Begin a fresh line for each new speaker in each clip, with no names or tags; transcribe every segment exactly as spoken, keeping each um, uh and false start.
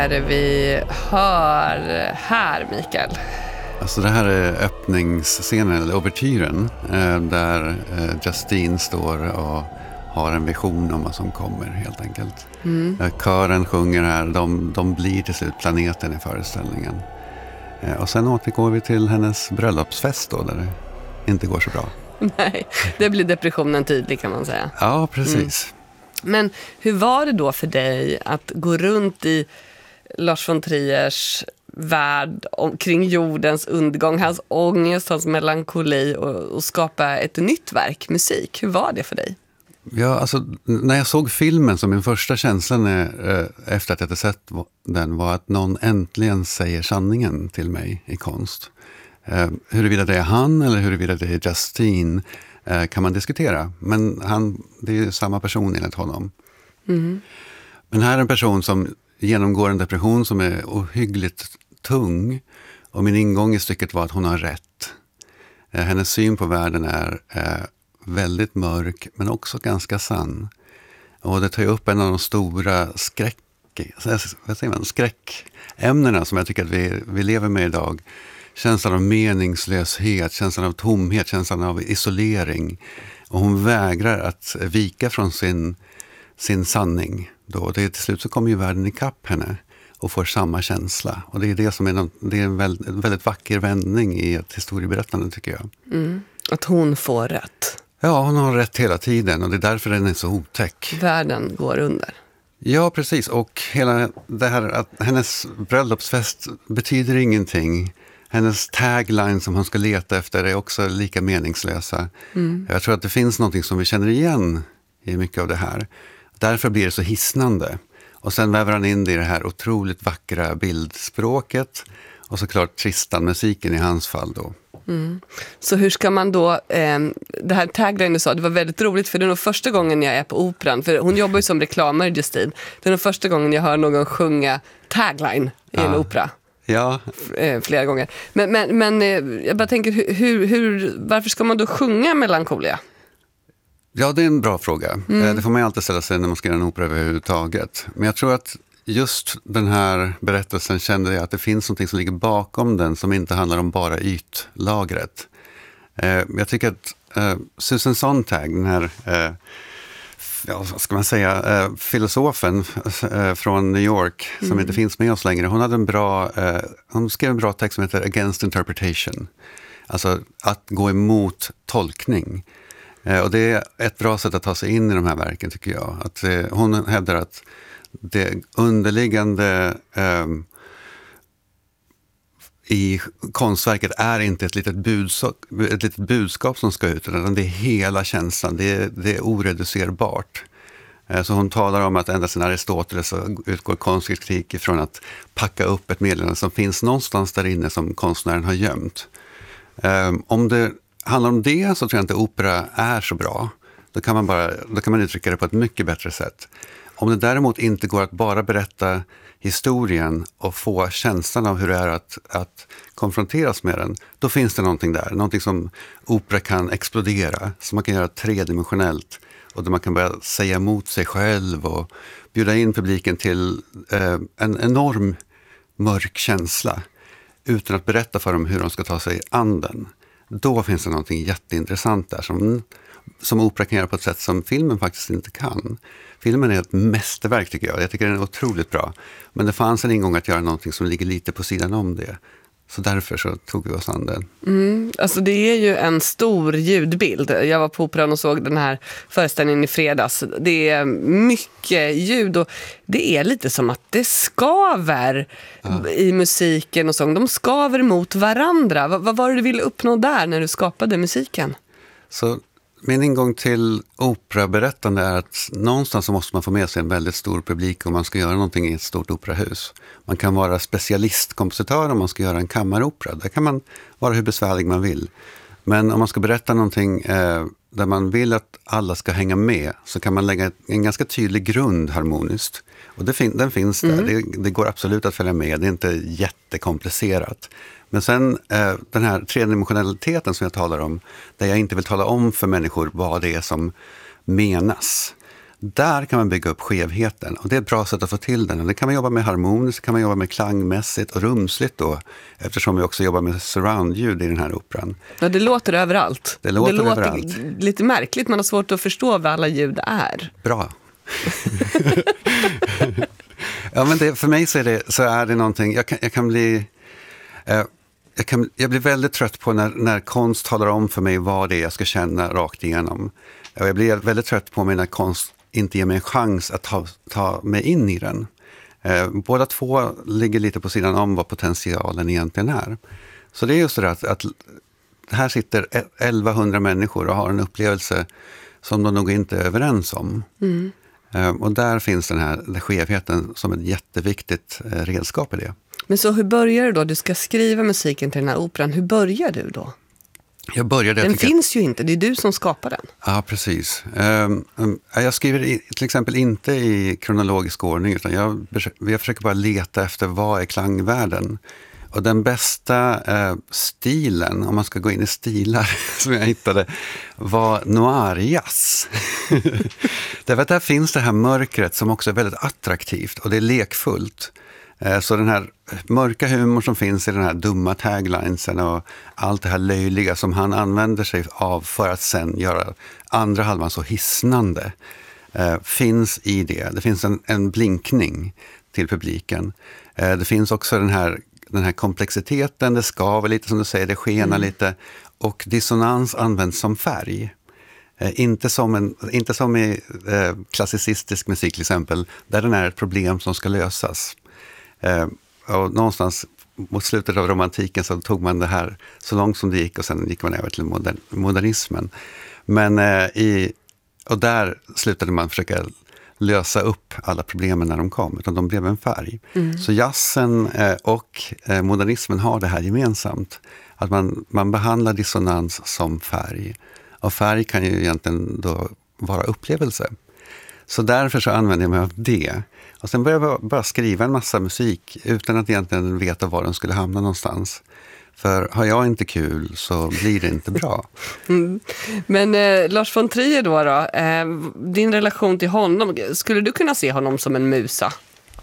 Är det vi hör här, Mikael?
Alltså det här är öppningsscenen, eller ouvertyren, där Justine står och har en vision om vad som kommer, helt enkelt. Mm. Kören sjunger här, de, de blir till slut planeten i föreställningen. Och sen återgår vi till hennes bröllopsfest då, där det inte går så bra.
Nej, det blir depressionen tydlig, kan man säga.
Ja, precis.
Mm. Men hur var det då för dig att gå runt i Lars von Triers värld kring jordens undergång, hans ångest, hans melankoli och, och skapa ett nytt verk, musik? Hur var det för dig?
Ja, alltså när jag såg filmen, så min första känsla när, efter att jag hade sett den var att någon äntligen säger sanningen till mig i konst. Eh, huruvida det är han eller huruvida det är Justine eh, kan man diskutera. Men han, det är ju samma person enligt honom. Mm. Men här är en person som genomgår en depression som är ohyggligt tung. Och min ingång i stycket var att hon har rätt. Eh, hennes syn på världen är eh, väldigt mörk, men också ganska sann. Och det tar ju upp en av de stora skräck, vad säger man, skräckämnena som jag tycker att vi, vi lever med idag. Känslan av meningslöshet, känslan av tomhet, känslan av isolering. Och hon vägrar att vika från sin, sin sanning. Då. Det, till slut så kommer ju världen ikapp henne och får samma känsla. Och det är det som är, någon, det är en väldigt, väldigt vacker vändning i ett historieberättande, tycker jag.
Mm. Att hon får rätt.
Ja, hon har rätt hela tiden och det är därför den är så otäck.
Världen går under.
Ja, precis. Och hela det här att hennes bröllopsfest betyder ingenting. Hennes tagline som hon ska leta efter är också lika meningslösa. Mm. Jag tror att det finns något som vi känner igen i mycket av det här. Därför blir det så hisnande. Och sen väver han in det i det här otroligt vackra bildspråket. Och såklart Tristan-musiken i hans fall då.
Mm. Så hur ska man då, eh, det här tagline du sa, det var väldigt roligt för det är nog första gången jag är på operan, för hon jobbar ju som reklamare, Justine. Det är nog första gången jag hör någon sjunga tagline i ja. en opera.
Ja.
F- flera gånger. Men, men, men eh, jag bara tänker, hur, hur, varför ska man då sjunga melankolia?
Ja, det är en bra fråga. Mm. Det får man ju alltid ställa sig när man ska göra en opera överhuvudtaget. Men jag tror att just den här berättelsen kände jag att det finns något som ligger bakom den som inte handlar om bara ytlagret. Eh, jag tycker att eh, Susan Sontag, den här eh, ja, vad ska man säga, eh, filosofen eh, från New York som mm. inte finns med oss längre, hon hade en bra, eh, hon skrev en bra text som heter Against Interpretation. Alltså att gå emot tolkning. Eh, och det är ett bra sätt att ta sig in i de här verken, tycker jag. Att, eh, hon hävdar att det underliggande eh, i konstverket är inte ett litet, budskap, ett litet budskap som ska ut, utan det är hela känslan, det är, det är oreducerbart. Eh, så hon talar om att ända sedan Aristoteles så utgår konstkritik ifrån att packa upp ett meddelande som finns någonstans där inne som konstnären har gömt. Eh, om det handlar om det så tror jag inte opera är så bra. Då kan man, bara, då kan man uttrycka det på ett mycket bättre sätt. Om det däremot inte går att bara berätta historien och få känslan av hur det är att, att konfronteras med den, då finns det någonting där. Någonting som opera kan explodera, som man kan göra tredimensionellt och där man kan börja säga emot sig själv och bjuda in publiken till eh, en enorm mörk känsla utan att berätta för dem hur de ska ta sig an den. Då finns det någonting jätteintressant där som, som opera kan göra på ett sätt som filmen faktiskt inte kan. Filmen är ett mästerverk, tycker jag. Jag tycker den är otroligt bra. Men det fanns en ingång att göra någonting som ligger lite på sidan om det. Så därför så tog vi oss an den.
Mm, alltså det är ju en stor ljudbild. Jag var på operan och såg den här föreställningen i fredags. Det är mycket ljud och det är lite som att det skaver ja. i musiken och sång. De skaver mot varandra. V- vad var det du ville uppnå där när du skapade musiken?
Så min ingång till operaberättande är att någonstans så måste man få med sig en väldigt stor publik om man ska göra någonting i ett stort operahus. Man kan vara specialistkompositör om man ska göra en kammaropera. Där kan man vara hur besvärlig man vill. Men om man ska berätta någonting eh, där man vill att alla ska hänga med så kan man lägga en ganska tydlig grund harmoniskt. Och det fin- den finns där. Mm. Det, det går absolut att följa med. Det är inte jättekomplicerat. Men sen eh, den här tredimensionaliteten som jag talar om, där jag inte vill tala om för människor vad det är som menas. Där kan man bygga upp skevheten och det är ett bra sätt att få till den. Och det kan man jobba med harmoniskt, kan man jobba med klangmässigt och rumsligt då, eftersom vi också jobbar med surroundljud i den här operan.
Ja, det låter överallt.
Det låter,
det låter
överallt.
Lite märkligt, man har svårt att förstå vad alla ljud är.
Bra. Ja, men det, för mig så är det, så är det någonting, jag kan, jag kan bli... Eh, Jag, kan, jag blir väldigt trött på när, när konst talar om för mig vad det är jag ska känna rakt igenom. Och jag blir väldigt trött på mig när konst inte ger mig en chans att ta, ta mig in i den. Eh, båda två ligger lite på sidan om vad potentialen egentligen är. Så det är just det att, att här sitter elvahundra människor och har en upplevelse som de nog inte är överens om. Mm. Eh, och där finns den här den skevheten som ett jätteviktigt eh, redskap i det.
Men så hur börjar du då? Du ska skriva musiken till den här operan. Hur börjar du då?
Jag började,
den
jag
finns
att...
ju inte, det är du som skapar den.
Ja, precis. Um, um, jag skriver i, till exempel inte i kronologisk ordning, utan jag, jag försöker bara leta efter vad är klangvärden. Och den bästa uh, stilen, om man ska gå in i stilar som jag hittade, var noir-jazz. Därför att där finns det här mörkret som också är väldigt attraktivt och det är lekfullt. Så den här mörka humor som finns i den här dumma taglinesen och allt det här löjliga som han använder sig av för att sen göra andra halvan så hisnande eh, finns i det. Det finns en, en blinkning till publiken. Eh, det finns också den här, den här komplexiteten, det skaver lite som du säger, det skenar mm. lite och dissonans används som färg. Eh, inte, som en, inte som i eh, klassicistisk musik till exempel, där den är ett problem som ska lösas. Eh, och någonstans mot slutet av romantiken så tog man det här så långt som det gick och sen gick man över till modern, modernismen. Men eh, i, och där slutade man försöka lösa upp alla problemen när de kom, utan de blev en färg. Mm. Så jazzen eh, och eh, modernismen har det här gemensamt. Att man, man behandlar dissonans som färg. Och färg kan ju egentligen då vara upplevelse. Så därför så använder jag mig av det. Och sen började jag bara skriva en massa musik utan att egentligen veta var den skulle hamna någonstans. För har jag inte kul så blir det inte bra.
Mm. Men eh, Lars von Trier då, då eh, din relation till honom, skulle du kunna se honom som en musa?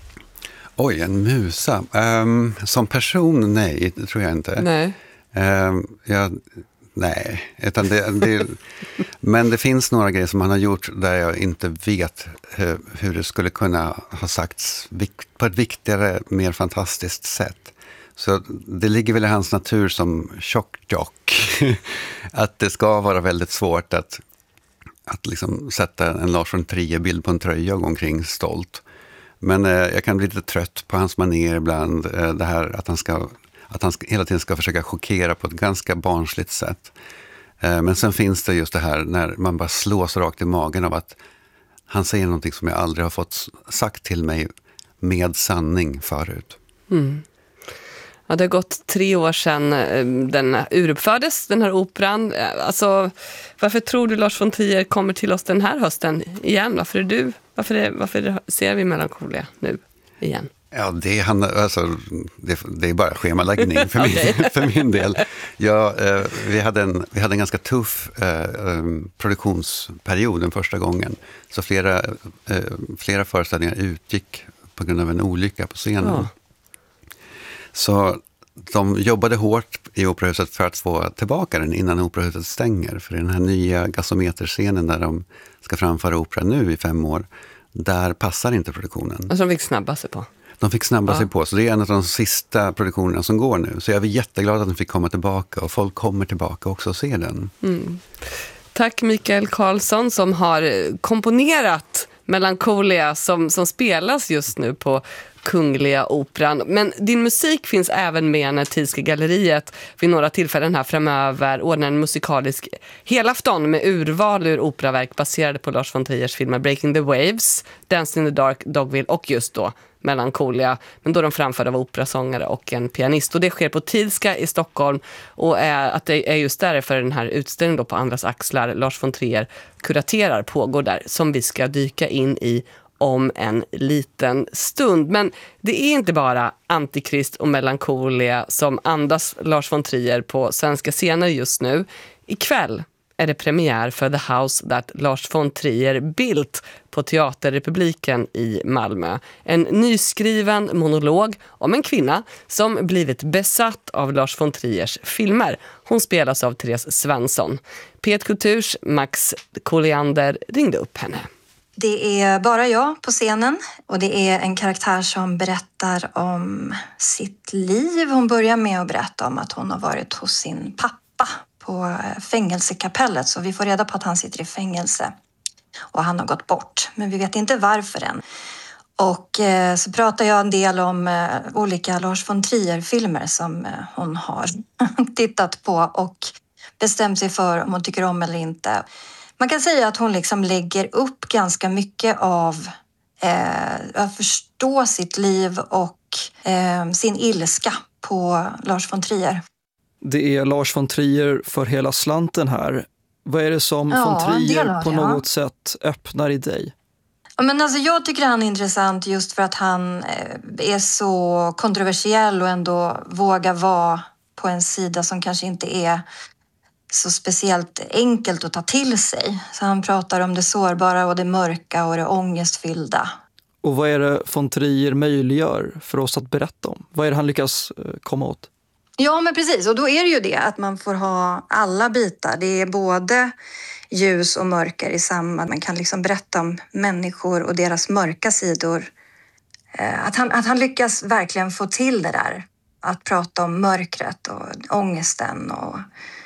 Oj, en musa. Um, som person, nej, det tror jag inte.
Nej.
Um, jag... Nej, utan det, det, men det finns några grejer som han har gjort där jag inte vet hur, hur det skulle kunna ha sagts på ett viktigare, mer fantastiskt sätt. Så det ligger väl i hans natur som tjock-tjock. Att det ska vara väldigt svårt att, att liksom sätta en Lars von Trier-bild på en tröja och gå omkring stolt. Men eh, jag kan bli lite trött på hans manér ibland. Eh, det här att han ska... Att han hela tiden ska försöka chockera på ett ganska barnsligt sätt. Eh, men sen finns det just det här när man bara slås rakt i magen av att han säger någonting som jag aldrig har fått sagt till mig med sanning förut.
Mm. Ja, det har gått tre år sedan den uruppfördes, den här operan. Alltså, varför tror du Lars von Trier kommer till oss den här hösten igen? Varför är du? Varför, är, varför ser vi Melancholia nu igen?
Ja, det, han, alltså, det, det är bara schemaläggning för, okay. min, för min del. Ja, eh, vi, hade en, vi hade en ganska tuff eh, produktionsperiod den första gången. Så flera, eh, flera föreställningar utgick på grund av en olycka på scenen. Ja. Så de jobbade hårt i operahuset för att få tillbaka den innan operahuset stänger. För den här nya gasometerscenen där de ska framföra opera nu i fem år, där passar inte produktionen.
Alltså de fick snabba sig på.
De fick snabba
ja.
sig på, så det är en av de sista produktionerna som går nu. Så jag är jätteglad att de fick komma tillbaka och folk kommer tillbaka också och ser den.
Mm. Tack Mikael Karlsson som har komponerat Melancholia som, som spelas just nu på Kungliga Operan. Men din musik finns även med när Thielske galleriet vid några tillfällen här framöver ordnar en musikalisk helafton med urval ur operaverk baserade på Lars von Triers filmer Breaking the Waves, Dance in the Dark, Dogville och just då Melancholia, men då de framförda av operasångare och en pianist. Och det sker på Thielska i Stockholm och är, att det är just därför den här utställningen då på Andras axlar, Lars von Trier kuraterar, pågår där, som vi ska dyka in i om en liten stund. Men det är inte bara Antikrist och Melancholia som andas Lars von Trier på svenska scener just nu. Ikväll är det premiär för The House That Lars von Trier Built på Teaterrepubliken i Malmö. En nyskriven monolog om en kvinna som blivit besatt av Lars von Triers filmer. Hon spelas av Therese Svensson. P ett Kulturs Max Colliander ringde upp henne.
Det är bara jag på scenen och det är en karaktär som berättar om sitt liv. Hon börjar med att berätta om att hon har varit hos sin pappa på fängelsekapellet, så vi får reda på att han sitter i fängelse och han har gått bort, men vi vet inte varför än. Och eh, så pratar jag en del om eh, olika Lars von Trier-filmer som eh, hon har tittat på och bestämt sig för om hon tycker om eller inte. Man kan säga att hon liksom lägger upp ganska mycket av eh, att förstå sitt liv och eh, sin ilska på Lars von Trier.
Det är Lars von Trier för hela slanten här. Vad är det som
ja,
von Trier
det
på
ja.
något sätt öppnar i dig?
Ja, men alltså, jag tycker han är intressant just för att han eh, är så kontroversiell och ändå vågar vara på en sida som kanske inte är så speciellt enkelt att ta till sig. Så han pratar om det sårbara och det mörka och det ångestfyllda.
Och vad är det von Trier möjliggör för oss att berätta om? Vad är det han lyckas komma åt?
Ja, men precis. Och då är det ju det att man får ha alla bitar. Det är både ljus och mörker i samma. Man kan liksom berätta om människor och deras mörka sidor. Att han, att han lyckas verkligen få till det där. Att prata om mörkret och ångesten och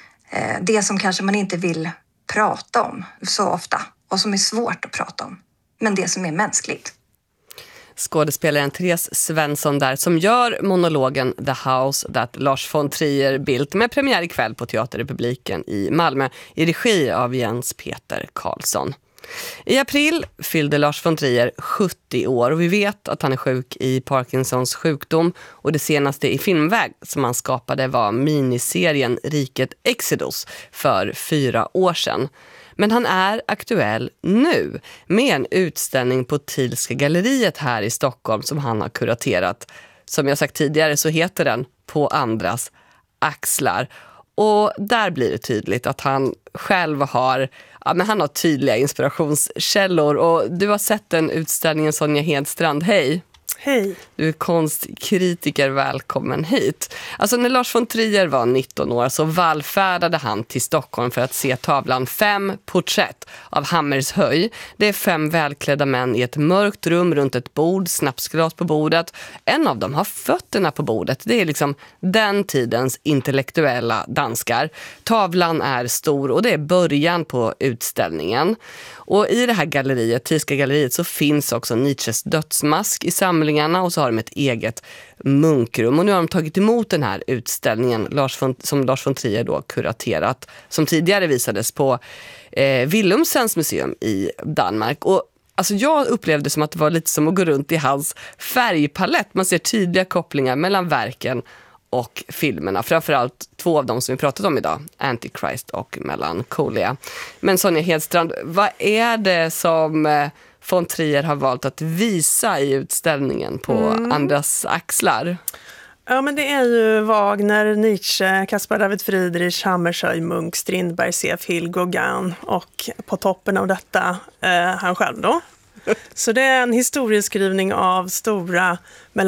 det som kanske man inte vill prata om så ofta och som är svårt att prata om. Men det som är mänskligt.
Skådespelaren Therese Svensson där som gör monologen The House That Lars von Trier Built med premiär ikväll på Teaterrepubliken i Malmö i regi av Jens Peter Karlsson. I april fyllde Lars von Trier sjuttio år och vi vet att han är sjuk i Parkinsons sjukdom och det senaste i filmväg som han skapade var miniserien Riket Exodus för fyra år sedan. Men han är aktuell nu med en utställning på Thielska galleriet här i Stockholm som han har kuraterat. Som jag sagt tidigare så heter den På andras axlar. Och där blir det tydligt att han själv har, ja, men han har tydliga inspirationskällor. Och du har sett den utställningen, Sonja Hedstrand. Hej!
Hej!
Du är konstkritiker, välkommen hit. Alltså när Lars von Trier var nitton år så vallfärdade han till Stockholm för att se tavlan Fem porträtt av Hammershöj. Det är fem välklädda män i ett mörkt rum runt ett bord, snapsglas på bordet. En av dem har fötterna på bordet. Det är liksom den tidens intellektuella danskar. Tavlan är stor och det är början på utställningen. Och i det här galleriet, Thielska galleriet, så finns också Nietzsches dödsmask i samlingarna och så har de ett eget munkrum. Och nu har de tagit emot den här utställningen Lars von, som Lars von Trier då kuraterat, som tidigare visades på eh, Willumsens museum i Danmark. Och alltså jag upplevde som att det var lite som att gå runt i hans färgpalett. Man ser tydliga kopplingar mellan verken och filmerna. Framförallt två av dem som vi pratat om idag, Antichrist och Melancholia. Men Sonja Hedstrand, vad är det som eh, von Trier har valt att visa i utställningen på mm. andras axlar?
Ja, men det är ju Wagner, Nietzsche, Caspar David Friedrich, Hammershöi, Munk, Strindberg, C F Hill, Gauguin och på toppen av detta eh, han själv då. Så det är en historieskrivning av stora